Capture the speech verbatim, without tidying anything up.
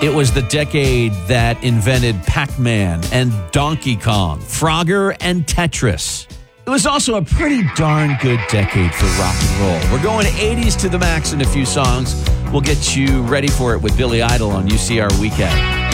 It was the decade that invented Pac-Man and Donkey Kong, Frogger and Tetris. It was also a pretty darn good decade for rock and roll. We're going eighties to the max in a few songs. We'll get you ready for it with Billy Idol on U C R Weekend.